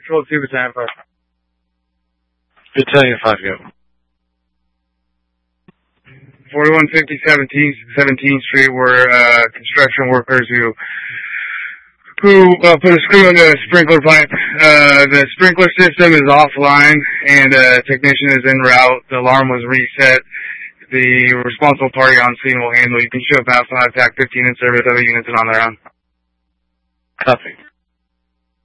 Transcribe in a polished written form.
Control 2, Battalion 5. Battalion 5, go. 4150 17th Street were construction workers who put a screw in the sprinkler pipe. The sprinkler system is offline, and a technician is en route. The alarm was reset. The responsible party on scene will handle. You can show up outside, TAC 15 in service, other units and on their own. Copy.